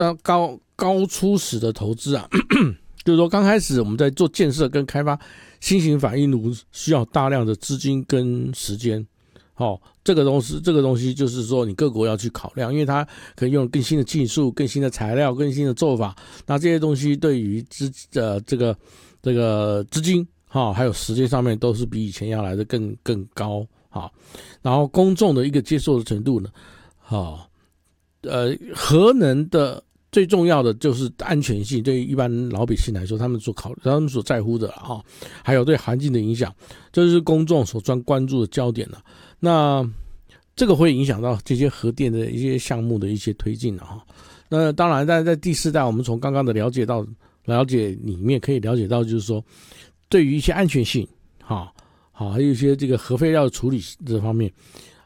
高初始的投资啊，就是说刚开始我们在做建设跟开发新型反应炉需要大量的资金跟时间。这个东西就是说你各国要去考量，因为它可以用更新的技术、更新的材料、更新的做法，那这些东西对于这个资金还有时间上面都是比以前要来的更高。然后公众的一个接受的程度呢，核能的最重要的就是安全性，对于一般老百姓来说，他们所在乎的还有对环境的影响，这就是公众所关注的焦点了。那这个会影响到这些核电的一些项目的一些推进那当然在第四代，我们从刚刚的了解里面可以了解到，就是说对于一些安全性还有一些这个核废料处理这方面，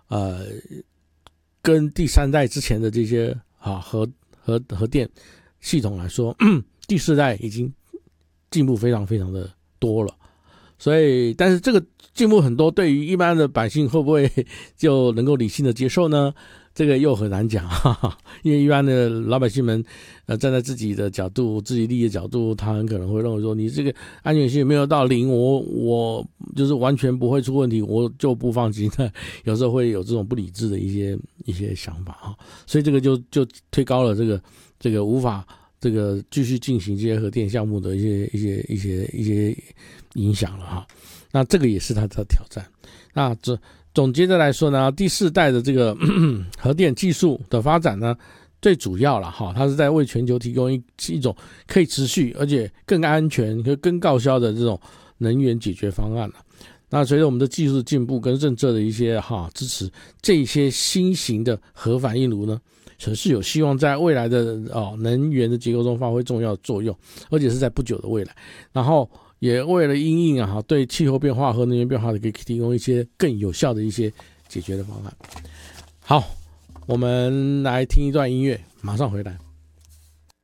跟第三代之前的这些核电系统来说，第四代已经进步非常非常的多了。所以但是这个进步很多，对于一般的百姓会不会就能够理性的接受呢？这个又很难讲因为一般的老百姓们站在自己的角度、自己利益的角度，他很可能会认为说，你这个安全性没有到零，我就是完全不会出问题，我就不放心的。有时候会有这种不理智的一些想法所以这个就推高了这个无法这个继续进行这些核电项目的一些影响了那这个也是它的挑战。那总结的来说呢，第四代的这个核电技术的发展呢，最主要了它是在为全球提供一种可以持续而且更安全和更高效的这种能源解决方案了。那随着我们的技术进步跟政策的一些支持，这些新型的核反应炉呢，是有希望在未来的能源的结构中发挥重要的作用，而且是在不久的未来。然后也为了因应对气候变化和能源变化可以提供一些更有效的一些解决的方案。好，我们来听一段音乐，马上回来。